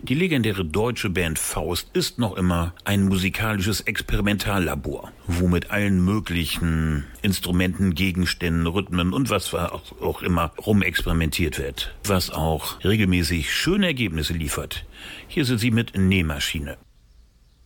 Die legendäre deutsche Band Faust ist noch immer ein musikalisches Experimentallabor, wo mit allen möglichen Instrumenten, Gegenständen, Rhythmen und was auch immer rumexperimentiert wird, was auch regelmäßig schöne Ergebnisse liefert. Hier sind sie mit Nähmaschine.